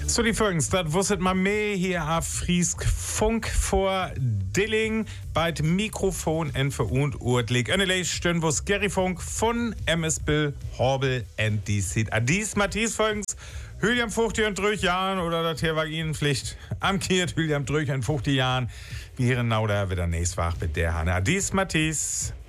Zu die Folgens, das wusstet man mehr hier auf Friesk Funk vor Dilling bei Mikrofon en und Urtlig. Eine Stunde, wo's Gary Funk von MS Bill Horbel and die Adis Matthias Folgens. Hüliam 50 und 3 Jahren oder das hier war Ihnen Pflicht. Am Kiert Hüliam 3 und 50 Jahren. Wir hier genau da wieder nächstes Woche mit der Hanne. Adis Matthias.